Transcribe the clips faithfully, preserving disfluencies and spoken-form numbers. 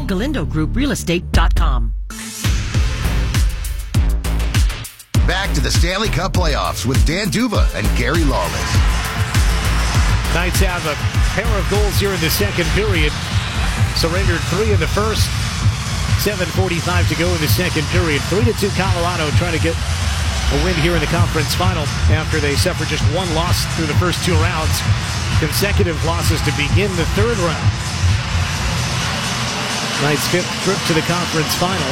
Galindo Group Real Estate dot com. Back to the Stanley Cup playoffs with Dan Duva and Gary Lawless. Knights have a pair of goals here in the second period. Surrendered three in the first. seven forty-five to go in the second period. three to two Colorado trying to get a win here in the conference final after they suffered just one loss through the first two rounds. Consecutive losses to begin the third round. Knights' fifth trip to the conference final.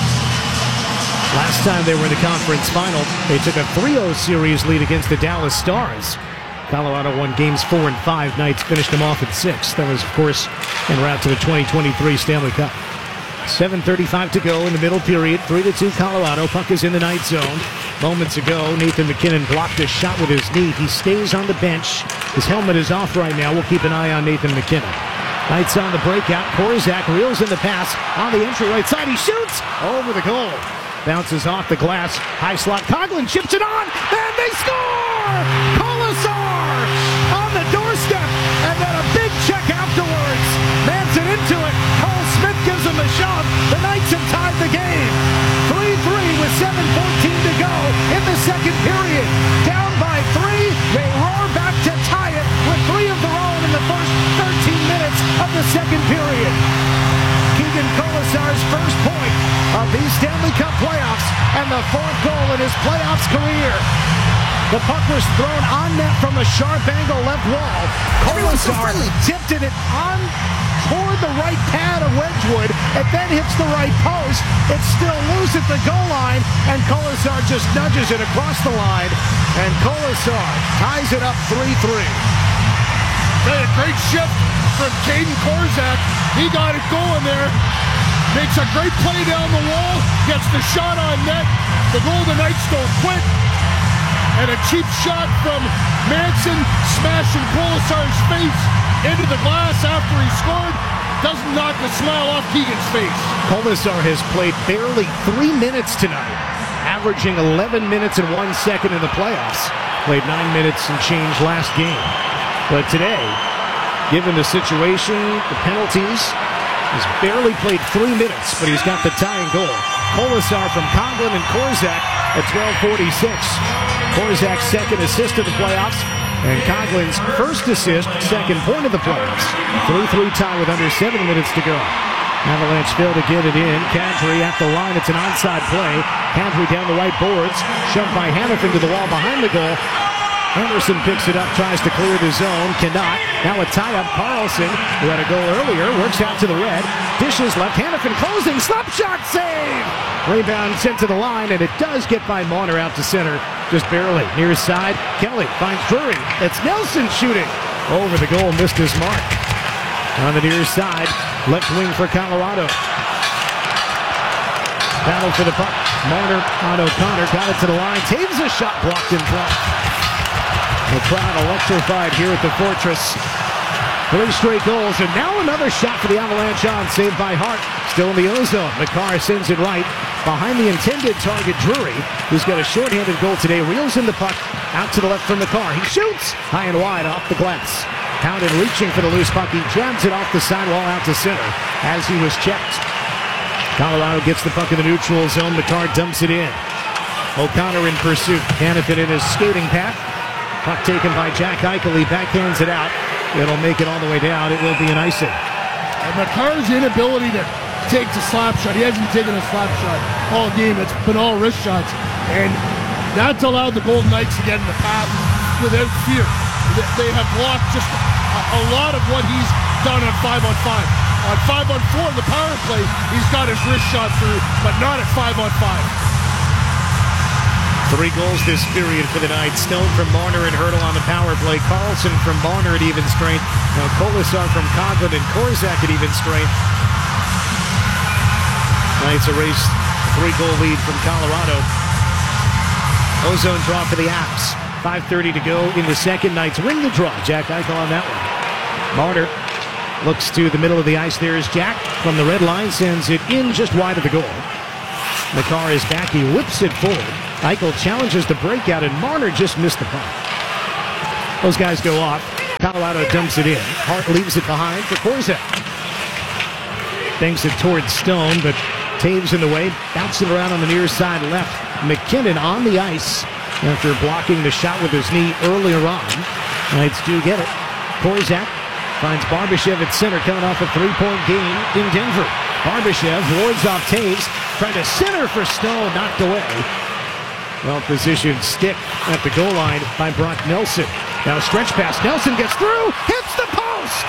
Last time they were in the conference final, they took a three oh series lead against the Dallas Stars. Colorado won games four and five. Knights finished them off at six. That was, of course, en route to the twenty twenty-three Stanley Cup. seven thirty-five to go in the middle period. three to two Colorado. Puck is in the Knights zone. Moments ago, Nathan MacKinnon blocked a shot with his knee. He stays on the bench. His helmet is off right now. We'll keep an eye on Nathan MacKinnon. Knights on the breakout. Korzak reels in the pass. On the entry right side, he shoots over the goal. Bounces off the glass. High slot. Coghlan chips it on. And they score! Colasar on the doorstep. And then a big check afterwards. Manson into it. Cole Smith gives him a shot. The Knights have tied the game. three three with seven fourteen to go in the second period. Down by three. They roar back to tie it with three of their own in the first thirteen minutes of the second period. Keegan Colasar's first point of these Stanley Cup playoffs and the fourth goal in his playoffs career. The puck was thrown on net from a sharp angle left wall. Colasar tipped it on toward the right pad of Wedgwood. It then hits the right post. It's still loose at the goal line, and Colasar just nudges it across the line, and Colasar ties it up three three. A great shift from Caden Korzak. He got it going there. Makes a great play down the wall. Gets the shot on net. The Golden Knights don't quit. And a cheap shot from Manson smashing Colasar's face into the glass after he scored. Doesn't knock the smile off Keegan's face. Colasar has played barely three minutes tonight, averaging eleven minutes and one second in the playoffs. Played nine minutes and change last game. But today, given the situation, the penalties, he's barely played three minutes, but he's got the tying goal. Colasar from Coghlan and Korzak at twelve forty-six. Korzak's second assist of the playoffs, and Coughlin's first assist, second point of the playoffs. three three tie with under seven minutes to go. Avalanche failed to get it in. Kadri at the line. It's an onside play. Kadri down the right boards. Shoved by Hanifin to the wall behind the goal. Anderson picks it up, tries to clear the zone, cannot. Now a tie-up. Carlson, who had a goal earlier, works out to the red. Dishes left. Hanifin closing. Slap shot save! Rebound sent to the line, and it does get by Marner out to center. Just barely. Near side. Kelly finds Drury. It's Nelson shooting. Over the goal, missed his mark. On the near side, left wing for Colorado. Battle for the puck. Marner on O'Connor. Got it to the line. Taves a shot blocked in front. The crowd electrified here at the Fortress. Three straight goals, and now another shot for the Avalanche on, saved by Hart. Still in the ozone. McCarr sends it right behind the intended target, Drury, who's got a shorthanded goal today. Reels in the puck out to the left from McCarr. He shoots high and wide off the glass. Pounded reaching for the loose puck. He jabs it off the sidewall out to center as he was checked. Colorado gets the puck in the neutral zone. McCarr dumps it in. O'Connor in pursuit. Hanifin in his skating path. Puck taken by Jack Eichel. He backhands it out. It'll make it all the way down. It will be an icing. And McCarr's inability to take the slap shot. He hasn't taken a slap shot all game. It's been all wrist shots. And that's allowed the Golden Knights to get in the path without fear. They have blocked just a lot of what he's done on five on five. On five on four, the power play, he's got his wrist shot through, but not at five on five. Three goals this period for the Knights. Stone from Marner and Hurdle on the power play. Carlson from Marner at even strength. Now Colasar from Coghlan and Korzak at even strength. Knights erase a three-goal lead from Colorado. Ozone draw for the Avs. five thirty to go in the second. Knights win the draw. Jack Eichel on that one. Marner looks to the middle of the ice. There is Jack from the red line. Sends it in just wide of the goal. McCarr is back. He whips it forward. Eichel challenges the breakout, and Marner just missed the puck. Those guys go off. Colorado dumps it in. Hart leaves it behind for Korzak. banks it towards Stone, but Taves in the way, bouncing around on the near side left. McKinnon on the ice after blocking the shot with his knee earlier on. Knights do get it. Korzak finds Barbashev at center, coming off a three-point game in Denver. Barbashev wards off Taves, trying to center for Stone, knocked away. Well-positioned stick at the goal line by Brock Nelson. Now stretch pass. Nelson gets through, hits the post.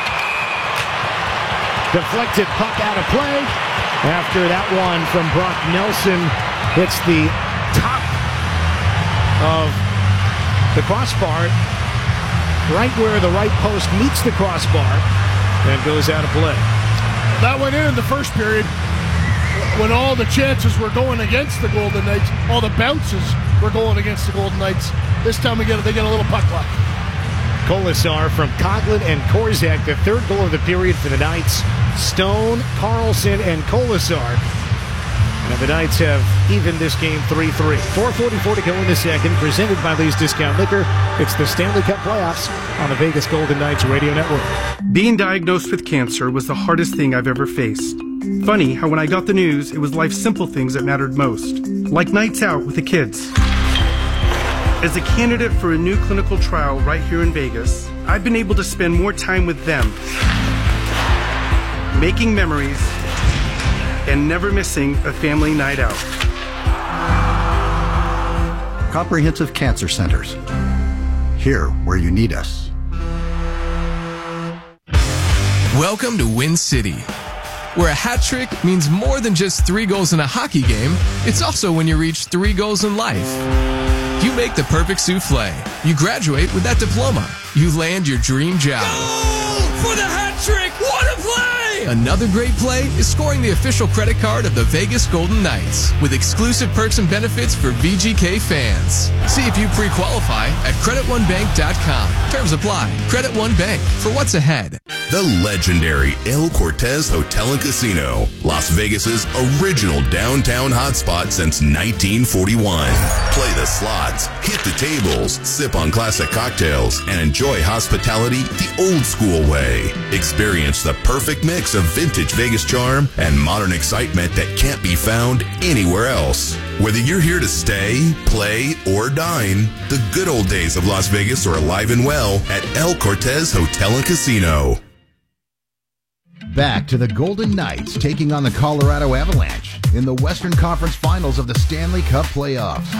Deflected puck out of play. After that one from Brock Nelson hits the top of the crossbar, right where the right post meets the crossbar, and goes out of play. That went in in the first period when all the chances were going against the Golden Knights. All the bounces were going against the Golden Knights. This time we get they get a little puck luck. Kolasar from Coghlan and Korzak, the third goal of the period for the Knights. Stone, Carlson, and Kolasar. And the Knights have evened this game three three. four forty-four to go in the second, presented by Lee's Discount Liquor. It's the Stanley Cup playoffs on the Vegas Golden Knights Radio Network. Being diagnosed with cancer was the hardest thing I've ever faced. Funny how when I got the news, it was life's simple things that mattered most, like nights out with the kids. As a candidate for a new clinical trial right here in Vegas, I've been able to spend more time with them, making memories, and never missing a family night out. Comprehensive Cancer Centers. Here where you need us. Welcome to Win City, where a hat trick means more than just three goals in a hockey game. It's also when you reach three goals in life. You make the perfect souffle. You graduate with that diploma. You land your dream job. Goal for the hat trick! What a play! Another great play is scoring the official credit card of the Vegas Golden Knights with exclusive perks and benefits for V G K fans. See if you pre-qualify at credit one bank dot com. Terms apply. Credit One Bank, for what's ahead. The legendary El Cortez Hotel and Casino, Las Vegas's original downtown hotspot since nineteen forty-one. Play the slots, hit the tables, sip on classic cocktails, and enjoy hospitality the old school way. Experience the perfect mix of vintage Vegas charm and modern excitement that can't be found anywhere else. Whether you're here to stay, play, or dine, the good old days of Las Vegas are alive and well at El Cortez Hotel and Casino. Back to the Golden Knights taking on the Colorado Avalanche in the Western Conference Finals of the Stanley Cup playoffs.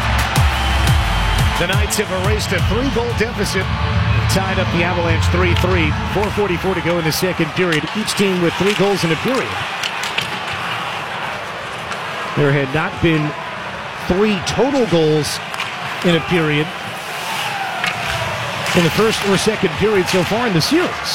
The Knights have erased a three-goal deficit, tied up the Avalanche three three. four forty-four to go in the second period. Each team with three goals in a period. There had not been three total goals in a period in the first or second period so far in the series.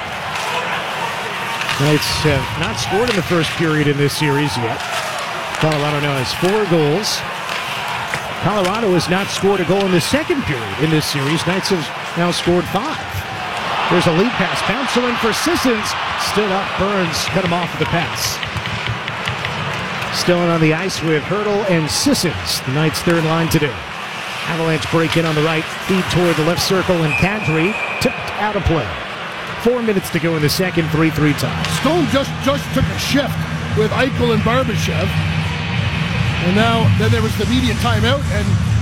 Knights have not scored in the first period in this series yet. Colorado now has four goals. Colorado has not scored a goal in the second period in this series. Knights have now scored five. There's a lead pass. Bouncer in for Sissons. Stood up. Burns cut him off with the pass. Still on the ice with Hurdle and Sissons. The Knights' third line today. Avalanche break in on the right. Feed toward the left circle, and Kadri tipped out of play. Four minutes to go in the second. three three tie. Stone just, just took a shift with Eichel and Barbashev. And now, then there was the media timeout, and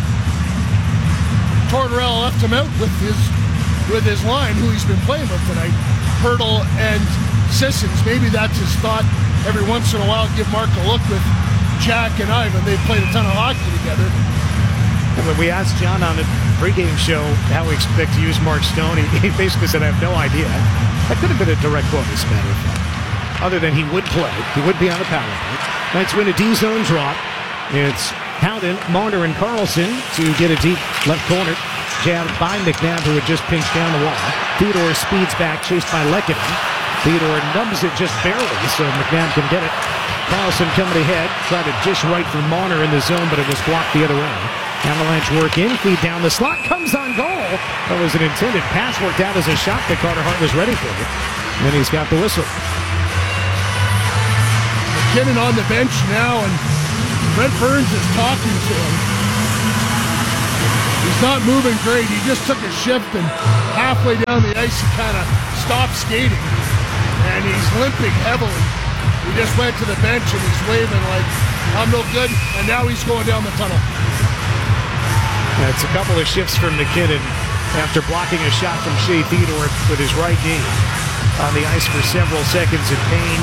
Tortorella left him out with his with his line, who he's been playing with tonight, Hurdle and Sissons. Maybe that's his thought every once in a while, give Mark a look with Jack and Ivan. They've played a ton of hockey together. And when we asked John on the pregame show how we expect to use Mark Stone, he, he basically said, I have no idea. That could have been a direct quote, as a matter of fact. Other than he would play. He would be on the power play. Knights win a D-zone drop. It's Howden, Marner, and Carlson to get a deep left corner. Jabbed by McNabb, who had just pinched down the wall. Theodore speeds back, chased by Lehkonen. Theodore nubs it just barely, so McNabb can get it. Carlson coming ahead, tried to dish right for Marner in the zone, but it was blocked the other way. Avalanche work in, feed down the slot, comes on goal. That was an intended pass, worked out as a shot that Carter Hart was ready for it. And then he's got the whistle. McKinnon on the bench now, and Brent Burns is talking to him. He's not moving great. He just took a shift, and halfway down the ice, he kind of stopped skating. and he's limping heavily. He just went to the bench and he's waving like, I'm no good, and now he's going down the tunnel. That's a couple of shifts from McKinnon after blocking a shot from Shea Theodore with his right knee. On the ice for several seconds in pain.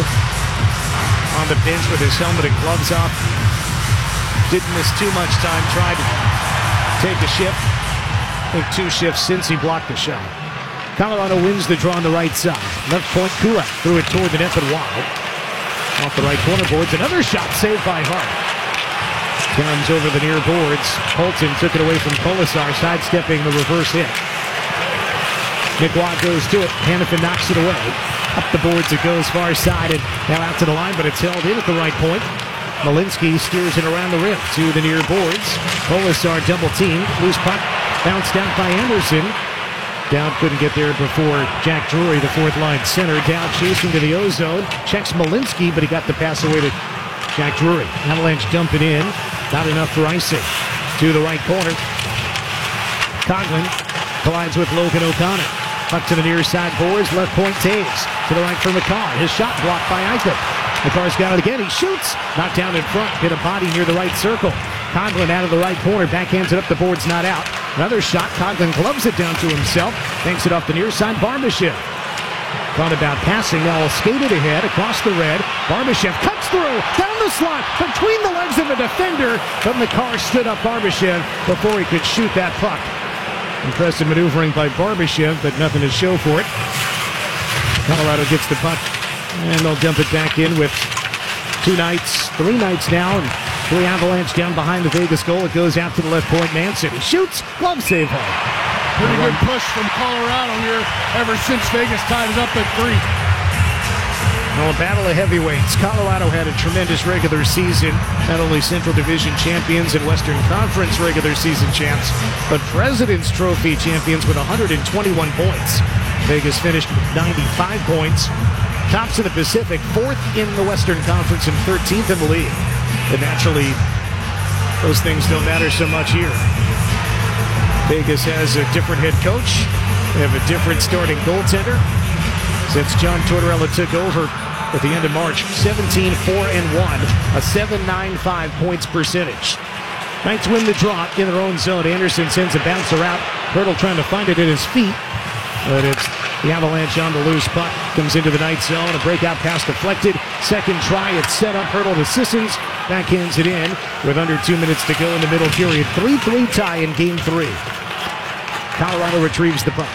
On the bench with his helmet and gloves off. Didn't miss too much time. Tried to take a shift. I think two shifts since he blocked the shot. Colorado wins the draw on the right side. Left point, Kulak threw it toward the net but wide. Off the right corner boards. Another shot saved by Hart. Comes over the near boards. Holton took it away from Kolasar, sidestepping the reverse hit. Nick Watt goes to it. Hanifin knocks it away. Up the boards it goes, far side, and now out to the line, but it's held in at the right point. Malinsky steers it around the rim to the near boards. Kolasar double teamed. Loose puck bounced out by Anderson. Dowd couldn't get there before Jack Drury, the fourth line center. Dowd chasing to the O-zone. Checks Malinsky, but he got the pass away to Jack Drury. Avalanche dumping in. Not enough for icing. To the right corner. Coughlin collides with Logan O'Connor. Up to the near side boards. Left point Taves. To the right for McCarr. His shot blocked by Eichel. McCarr's got it again. He shoots. Knocked down in front. Hit a body near the right circle. Coughlin out of the right corner. Backhands it up the boards. Not out. Another shot. Coughlin gloves it down to himself. Banks it off the near side. Barbashev. Thought about passing. Now skated ahead across the red. Barbashev cuts through. Down the slot. Between the legs of a defender. But McCarr stood up Barbashev before he could shoot that puck. Impressive maneuvering by Barbashev, but nothing to show for it. Colorado gets the puck, and they'll dump it back in with two Knights, three Knights now, and three Avalanche down behind the Vegas goal. It goes out to the left point. Manson shoots. Glove save home. Pretty good push from Colorado here ever since Vegas tied it up at three. Well, a battle of heavyweights. Colorado had a tremendous regular season. Not only Central Division champions and Western Conference regular season champs, but President's Trophy champions with one hundred twenty-one points. Vegas finished with ninety-five points. Tops in the Pacific, fourth in the Western Conference and thirteenth in the league. And naturally, those things don't matter so much here. Vegas has a different head coach. They have a different starting goaltender. Since John Tortorella took over at the end of March, seventeen four and one, a seven ninety-five points percentage. Knights win the draw in their own zone. Anderson sends a bouncer out. Hurdle trying to find it at his feet, but it's the Avalanche on the loose puck. Comes into the Knights zone. A breakout pass deflected. Second try, it's set up. Hurdle to Sissons. Backhands it in with under two minutes to go in the middle period. three three tie in game three. Colorado retrieves the puck.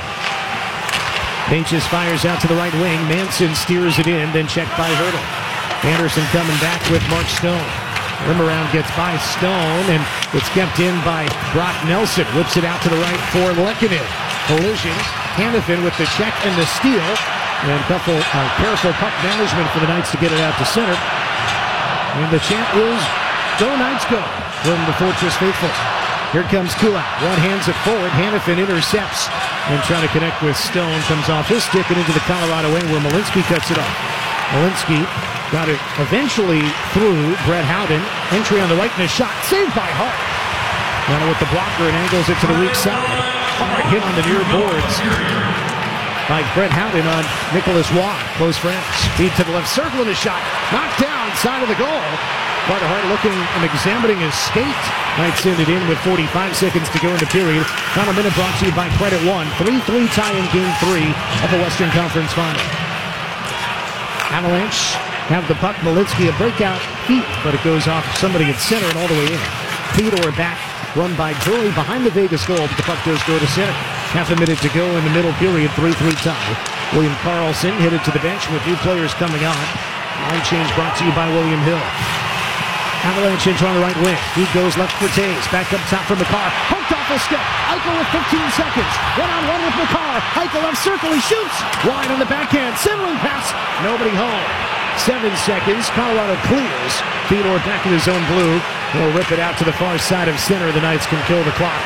Pages fires out to the right wing. Manson steers it in, then checked by Hurdle. Anderson coming back with Mark Stone. Rim around gets by Stone, and it's kept in by Brock Nelson. Whips it out to the right for Lehkonen. Collision. Hanifin with the check and the steal. And couple uh, careful puck management for the Knights to get it out to center. And the chant is, "Go Knights, go!" from the Fortress faithful. Here comes Kulak. One hands it forward. Hanifin intercepts and trying to connect with Stone. Comes off his stick and into the Colorado end where Malinsky cuts it off. Malinsky got it eventually through Brett Howden. Entry on the right and a shot. Saved by Hart. Now with the blocker and angles it to the weak side. Hard hit on the near boards by Brett Howden on Nicholas Waugh. Close friends. Feed to the left circle and a shot. Knocked down side of the goal. Carter Hart looking and examining his skate. Knights send it in with forty-five seconds to go in the period. Final minute brought to you by Credit One. three three tie in game three of the Western Conference Final. Avalanche have the puck. Malinsky a breakout feet, but it goes off somebody at center and all the way in. Theodore back, run by Drury behind the Vegas goal, but the puck does go to center. Half a minute to go in the middle period. three three tie. William Karlsson headed to the bench with new players coming on. Line change brought to you by William Hill. Avalanche inch on the right wing. He goes left for Taves. Back up top for McCarr. Poked off a step. Eichel with fifteen seconds. One-on-one with McCarr. Eichel left circle. He shoots. Wide on the backhand. Centering pass. Nobody home. Seven seconds. Colorado clears. Theodore back in his own blue. He'll rip it out to the far side of center. The Knights can kill the clock.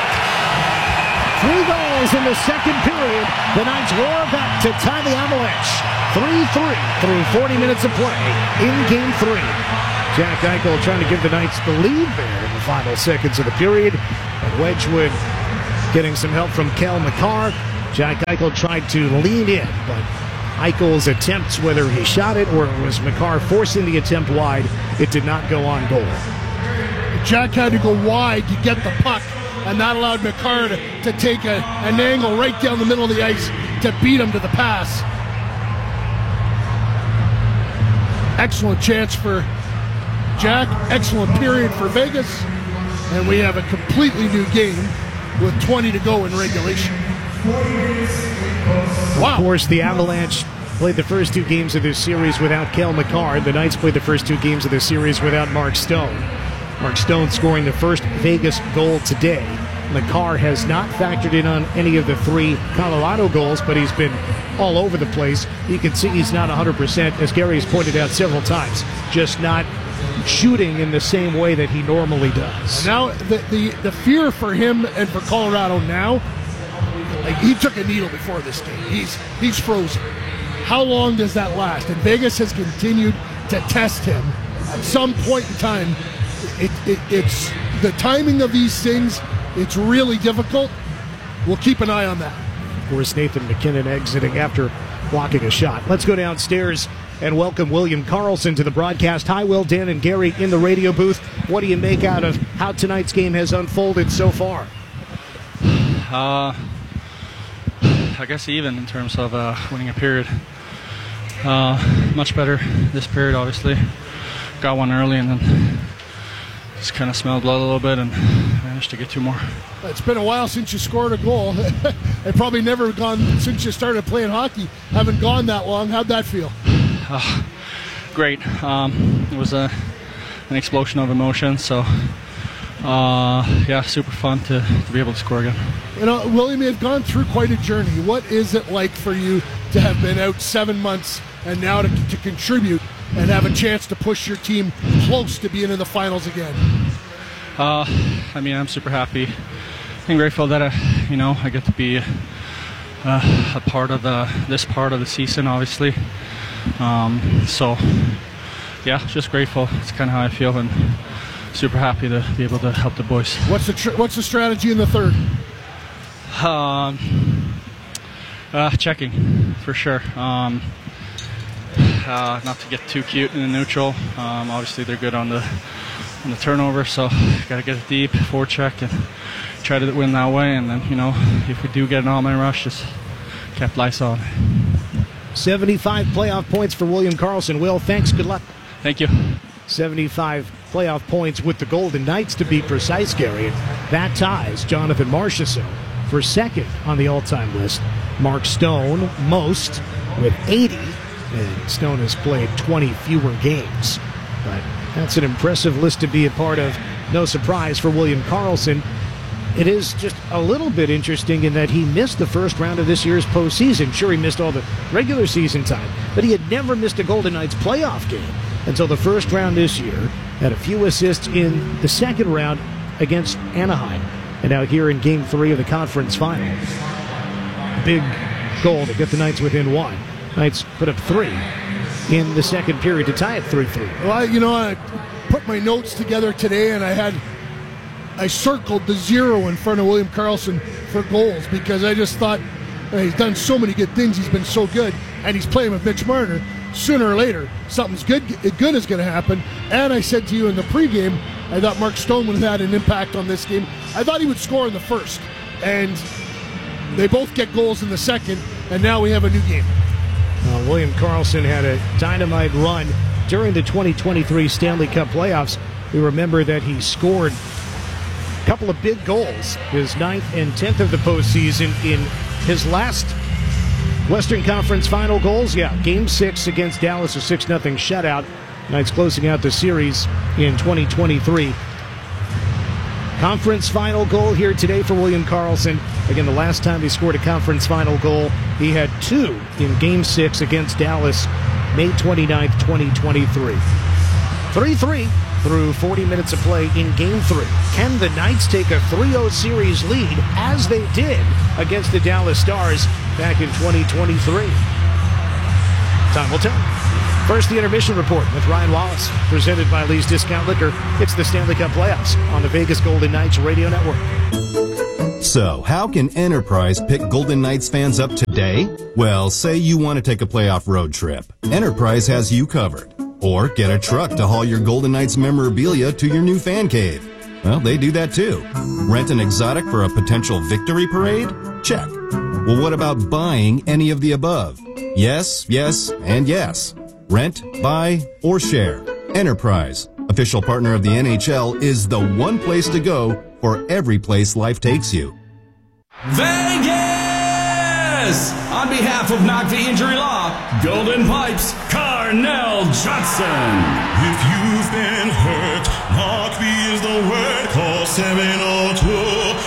Three goals in the second period. The Knights roar back to tie the Avalanche. three three through forty minutes of play in game three. Jack Eichel trying to give the Knights the lead there in the final seconds of the period. And Wedgwood getting some help from Kel McCarr. Jack Eichel tried to lean in, but Eichel's attempts, whether he shot it or it was Makar forcing the attempt wide, it did not go on goal. Jack had to go wide to get the puck, and that allowed Makar to, to take a, an angle right down the middle of the ice to beat him to the pass. Excellent chance for Jack, excellent period for Vegas, and we have a completely new game with twenty to go in regulation. Wow. Of course, the Avalanche played the first two games of this series without Cale Makar. The Knights played the first two games of this series without Mark Stone. Mark Stone scoring the first Vegas goal today. Makar has not factored in on any of the three Colorado goals, but he's been all over the place. You can see he's not one hundred percent, as Gary has pointed out several times, just not shooting in the same way that he normally does. Now, the, the, the fear for him and for Colorado now, like he took a needle before this game. He's, he's frozen. How long does that last? And Vegas has continued to test him. At some point in time, it, it, it's the timing of these things, it's really difficult. We'll keep an eye on that. Of course, Nathan MacKinnon exiting after blocking a shot. Let's go downstairs and welcome William Karlsson to the broadcast. Hi, Will, Dan, and Gary in the radio booth. What do you make out of how tonight's game has unfolded so far? Uh, I guess even in terms of uh, winning a period. Uh, much better this period, obviously. Got one early and then just kind of smelled blood a little bit and managed to get two more. It's been a while since you scored a goal. It probably never gone since you started playing hockey. Haven't gone that long. How'd that feel? Uh, great. Um, it was a, an explosion of emotion. So, uh, yeah, super fun to, to be able to score again. You know, William, you've gone through quite a journey. What is it like for you to have been out seven months and now to, to contribute and have a chance to push your team close to being in the finals again? Uh, I mean, I'm super happy and grateful that I, you know, I get to be uh, a part of the this part of the season, obviously. Um, so, yeah, just grateful. It's kind of how I feel, and super happy to be able to help the boys. What's the tr- what's the strategy in the third? Um, uh, checking for sure. Um, uh, not to get too cute in the neutral. Um, obviously, they're good on the on the turnover, so got to get it deep, forecheck, and try to win that way. And then, you know, if we do get an all-man rush, just capitalize on. seventy-five playoff points for William Karlsson. Will, thanks. Good luck. Thank you. seventy-five playoff points with the Golden Knights, to be precise, Gary. That ties Jonathan Marchessault for second on the all-time list. Mark Stone, most, with eighty. And Stone has played twenty fewer games. But that's an impressive list to be a part of. No surprise for William Karlsson. It is just a little bit interesting in that he missed the first round of this year's postseason. Sure, he missed all the regular season time, but he had never missed a Golden Knights playoff game until the first round this year. Had a few assists in the second round against Anaheim. And now here in Game three of the conference final. Big goal to get the Knights within one. Knights put up three in the second period to tie it three three. Well, I, you know, I put my notes together today, and I had I circled the zero in front of William Karlsson for goals because I just thought uh, he's done so many good things. He's been so good, and he's playing with Mitch Marner. Sooner or later, something's good good is going to happen. And I said to you in the pregame, I thought Mark Stone would have had an impact on this game. I thought he would score in the first, and they both get goals in the second, and now we have a new game. Uh, William Karlsson had a dynamite run during the twenty twenty-three Stanley Cup playoffs. We remember that he scored a couple of big goals, his ninth and tenth of the postseason in his last Western Conference final goals. Yeah, Game six against Dallas, a six nothing shutout. Knights closing out the series in twenty twenty-three. Conference final goal here today for William Karlsson. Again, the last time he scored a conference final goal, he had two in Game six against Dallas, May twenty-ninth, twenty twenty-three. three three through forty minutes of play in Game three. Can the Knights take a three oh series lead, as they did against the Dallas Stars back in twenty twenty-three? Time will tell. First, the intermission report with Ryan Wallace, presented by Lee's Discount Liquor. It's the Stanley Cup playoffs on the Vegas Golden Knights Radio Network. So, how can Enterprise pick Golden Knights fans up today? Well, say you want to take a playoff road trip. Enterprise has you covered. Or get a truck to haul your Golden Knights memorabilia to your new fan cave. Well, they do that too. Rent an exotic for a potential victory parade? Check. Well, what about buying any of the above? Yes, yes, and yes. Rent, buy, or share. Enterprise, official partner of the N H L, is the one place to go for every place life takes you. Vegas! On behalf of Knock the Injury Law, Golden Pipes, Carnell Johnson. If you've been hurt, Knock the is the word. Call seven oh two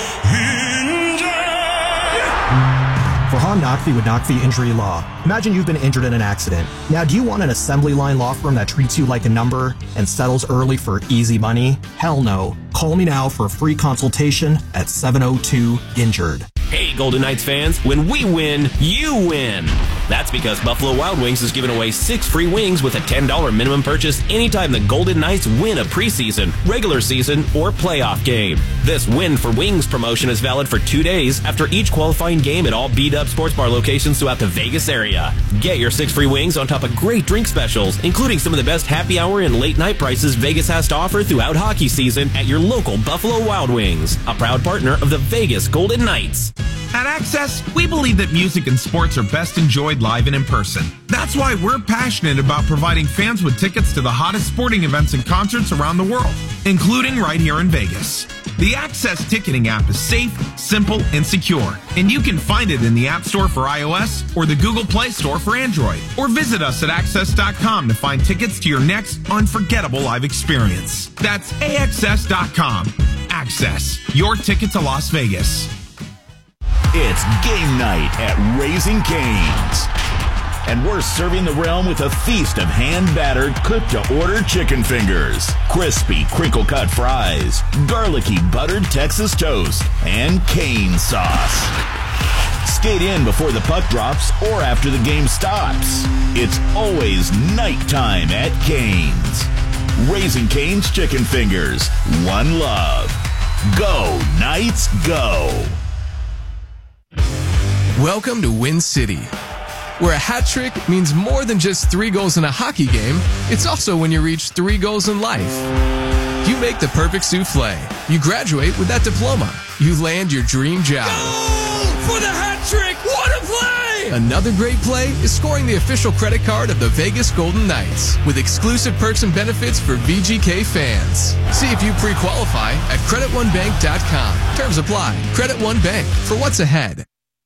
For Han Nakvi with Nakvi Injury Law. Imagine you've been injured in an accident. Now, do you want an assembly line law firm that treats you like a number and settles early for easy money? Hell no. Call me now for a free consultation at seven oh two injured. Hey, Golden Knights fans, when we win, you win. That's because Buffalo Wild Wings is giving away six free wings with a ten dollars minimum purchase anytime the Golden Knights win a preseason, regular season, or playoff game. This Win for Wings promotion is valid for two days after each qualifying game at all B-Dub Sports Bar locations throughout the Vegas area. Get your six free wings on top of great drink specials, including some of the best happy hour and late night prices Vegas has to offer throughout hockey season at your local Buffalo Wild Wings, a proud partner of the Vegas Golden Knights. At Access, we believe that music and sports are best enjoyed live and in person. That's why we're passionate about providing fans with tickets to the hottest sporting events and concerts around the world, including right here in Vegas. The Access ticketing app is safe, simple, and secure, and you can find it in the App Store for iOS or the Google Play Store for Android. Or visit us at access dot com to find tickets to your next unforgettable live experience. That's A X S dot com. Access, your ticket to Las Vegas. It's game night at Raising Cane's. And we're serving the realm with a feast of hand-battered, cooked-to-order chicken fingers, crispy, crinkle-cut fries, garlicky, buttered Texas toast, and cane sauce. Skate in before the puck drops or after the game stops. It's always nighttime at Cane's. Raising Cane's Chicken Fingers. One love. Go, Knights, go. Welcome to Win City, where a hat trick means more than just three goals in a hockey game. It's also when you reach three goals in life. You make the perfect souffle. You graduate with that diploma. You land your dream job. Goal for the hat trick! What a play! Another great play is scoring the official credit card of the Vegas Golden Knights with exclusive perks and benefits for V G K fans. See if you pre-qualify at credit one bank dot com. Terms apply. Credit One Bank, for what's ahead.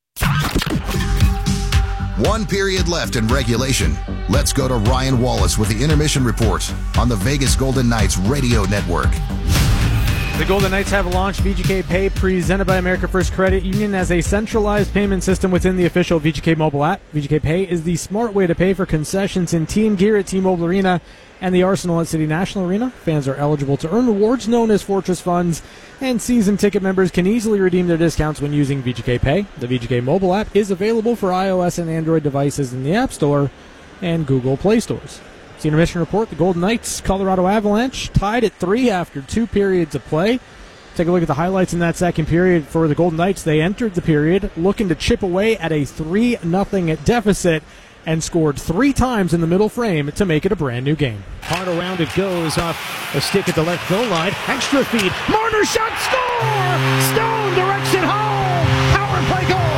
One period left in regulation. Let's go to Ryan Wallace with the intermission report on the Vegas Golden Knights radio network. The Golden Knights have launched V G K Pay, presented by America First Credit Union, as a centralized payment system within the official V G K mobile app. V G K Pay is the smart way to pay for concessions in team gear at T-Mobile Arena and the Arsenal at City National Arena. Fans are eligible to earn rewards known as Fortress Funds, and season ticket members can easily redeem their discounts when using V G K Pay. The V G K mobile app is available for iOS and Android devices in the App Store and Google Play stores. The intermission report, the Golden Knights, Colorado Avalanche, tied at three after two periods of play. Take a look at the highlights in that second period for the Golden Knights. They entered the period looking to chip away at a three nothing deficit and scored three times in the middle frame to make it a brand new game. Hard around it goes off a stick at the left goal line. Extra feed. Marner shot, score! Stone directs it home. Power play goal.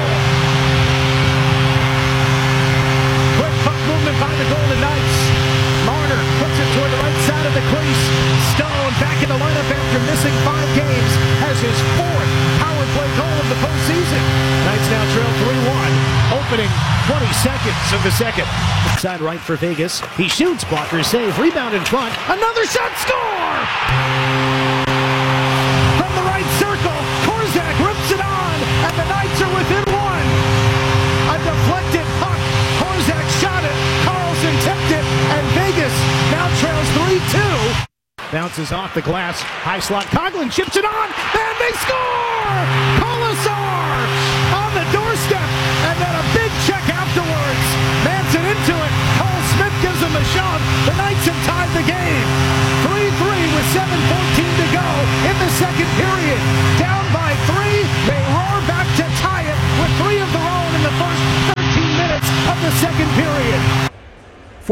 Quick puck movement by the Golden Knights. Marner puts it toward the right side of the crease. Stone back in the lineup after missing five games has his fourth power play goal of the postseason. Knights now trail three one. Opening twenty seconds of the second. Side right for Vegas. He shoots, blocker save, rebound in front. Another shot, score! From the right circle, Korzak rips it on, and the Knights are within one. A deflected puck. Korzak shot it, Carlson tipped it, and Vegas now trails three two. Bounces off the glass, high slot, Coughlin chips it on, and they score! Colasar on the doorstep, and then a big check afterwards. Manson into it, Paul Smith gives him a shove. The Knights have tied the game. three three with seven fourteen to go in the second period. Down by three, they roll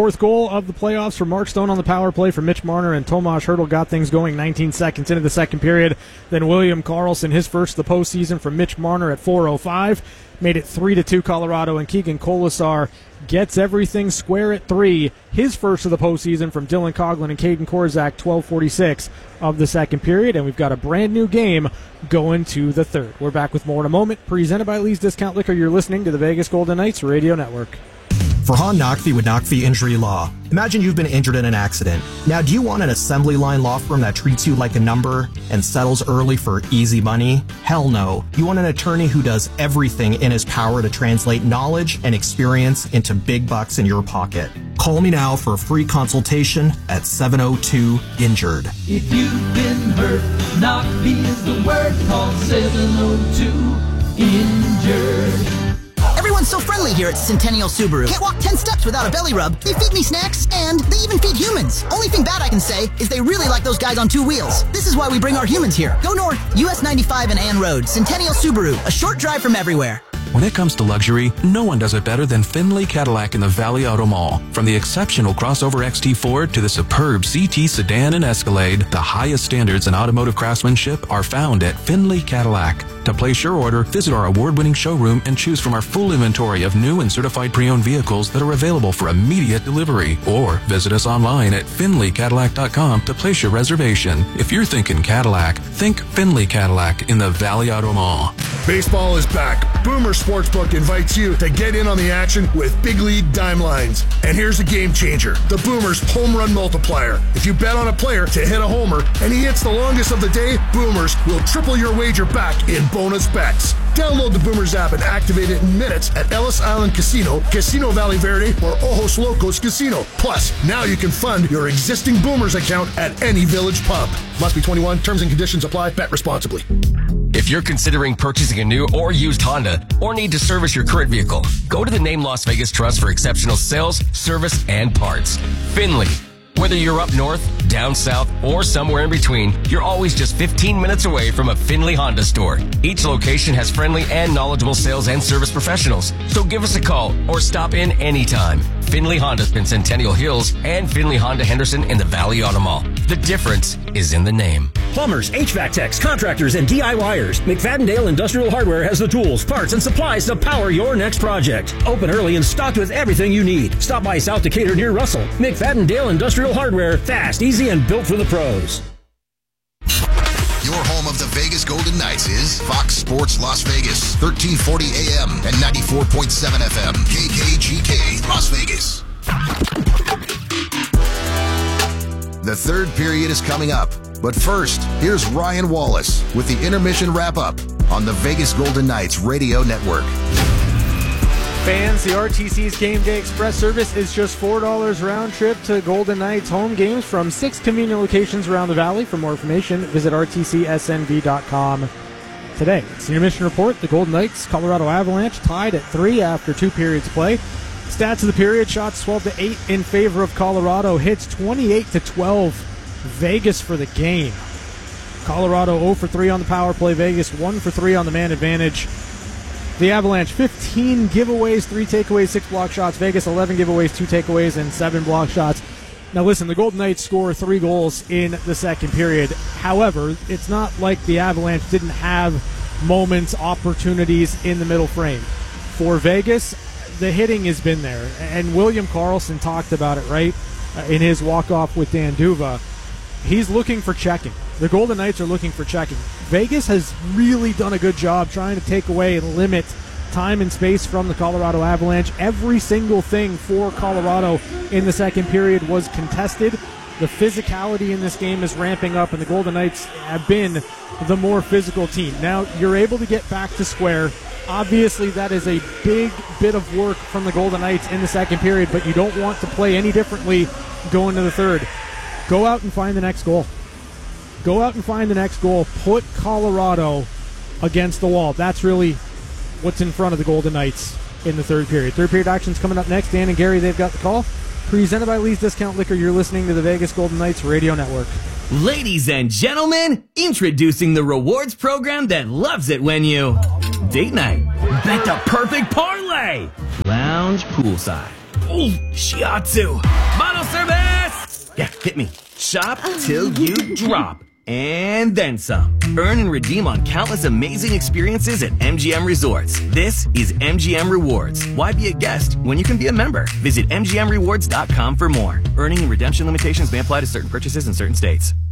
Fourth goal of the playoffs for Mark Stone on the power play for Mitch Marner, and Tomas Hertl got things going nineteen seconds into the second period. Then William Karlsson, his first of the postseason from Mitch Marner at four oh five, made it three to two Colorado, and Keegan Colasar gets everything square at three. His first of the postseason from Dylan Coghlan and Caden Korzak, twelve forty-six of the second period, and we've got a brand new game going to the third. We're back with more in a moment. Presented by Lee's Discount Liquor. You're listening to the Vegas Golden Knights Radio Network. Farhan Naqvi with Naqvi Injury Law. Imagine you've been injured in an accident. Now, do you want an assembly line law firm that treats you like a number and settles early for easy money? Hell no. You want an attorney who does everything in his power to translate knowledge and experience into big bucks in your pocket. Call me now for a free consultation at seven oh two injured. If you've been hurt, Naqvi is the word. Call seven oh two injured. Everyone's so friendly here at Centennial Subaru. Can't walk ten steps without a belly rub. They feed me snacks, and they even feed humans. Only thing bad I can say is they really like those guys on two wheels. This is why we bring our humans here. Go north, U S ninety-five and Ann Road. Centennial Subaru, a short drive from everywhere. When it comes to luxury, no one does it better than Findlay Cadillac in the Valley Auto Mall. From the exceptional crossover X T Ford to the superb C T sedan and Escalade, the highest standards in automotive craftsmanship are found at Findlay Cadillac. To place your order, visit our award-winning showroom and choose from our full inventory of new and certified pre-owned vehicles that are available for immediate delivery. Or visit us online at Findlay Cadillac dot com to place your reservation. If you're thinking Cadillac, think Findlay Cadillac in the Valley Auto Mall. Baseball is back. Boomer Sportsbook invites you to get in on the action with Big League Dime Lines. And here's a game changer, the Boomers Home Run Multiplier. If you bet on a player to hit a homer and he hits the longest of the day, Boomers will triple your wager back in bonus bets. Download the Boomers app and activate it in minutes at Ellis Island Casino, Casino Valley Verde, or Ojos Locos Casino. Plus, now you can fund your existing Boomers account at any Village pub. Must be twenty-one. Terms and conditions apply. Bet responsibly. If you're considering purchasing a new or used Honda or need to service your current vehicle, go to the Name Las Vegas Trust for exceptional sales, service, and parts. Findlay. Whether you're up north, down south, or somewhere in between, you're always just fifteen minutes away from a Findlay Honda store. Each location has friendly and knowledgeable sales and service professionals. So give us a call or stop in anytime. Findlay Honda's in Centennial Hills and Findlay Honda Henderson in the Valley Auto Mall. The difference is in the name. Plumbers, H V A C techs, contractors, and D I Y ers. McFadden-Dale Industrial Hardware has the tools, parts, and supplies to power your next project. Open early and stocked with everything you need. Stop by South Decatur near Russell. McFadden-Dale Industrial Hardware. Fast, easy, and built for the pros. Your home of the Vegas Golden Knights is Fox Sports Las Vegas, thirteen forty A M and ninety-four point seven F M, K K G K, Las Vegas. The third period is coming up. But first, here's Ryan Wallace with the intermission wrap-up on the Vegas Golden Knights Radio Network. Fans, the R T C's Game Day Express service is just four dollars round trip to Golden Knights home games from six convenient locations around the valley. For more information, visit R T C S N V dot com today. It's the intermission report. The Golden Knights, Colorado Avalanche tied at three after two periods play. Stats of the period, shots twelve to eight in favor of Colorado, hits twenty-eight to twelve. Vegas for the game. Colorado zero for three on the power play. Vegas one for three on the man advantage. The Avalanche fifteen giveaways, three takeaways, six block shots. Vegas eleven giveaways, two takeaways, and seven block shots. Now listen, the Golden Knights score three goals in the second period. However, it's not like the Avalanche didn't have moments, opportunities in the middle frame. For Vegas, the hitting has been there. And William Karlsson talked about it, right, in his walk-off with Dan Duva. He's looking for checking. The Golden Knights are looking for checking. Vegas has really done a good job trying to take away and limit time and space from the Colorado Avalanche. Every single thing for Colorado in the second period was contested. The physicality in this game is ramping up, and the Golden Knights have been the more physical team. Now, you're able to get back to square. Obviously, that is a big bit of work from the Golden Knights in the second period, but you don't want to play any differently going to the third. Go out and find the next goal. Go out and find the next goal. Put Colorado against the wall. That's really what's in front of the Golden Knights in the third period. Third period action's coming up next. Dan and Gary, they've got the call. Presented by Lee's Discount Liquor. You're listening to the Vegas Golden Knights Radio Network. Ladies and gentlemen, introducing the rewards program that loves it when you date night, bet the perfect parlay, lounge poolside, Oh, shiatsu. Bottle service! Yeah, hit me. Shop till you drop. And then some. Earn and redeem on countless amazing experiences at M G M Resorts. This is M G M Rewards. Why be a guest when you can be a member? Visit M G M rewards dot com for more. Earning and redemption limitations may apply to certain purchases in certain states.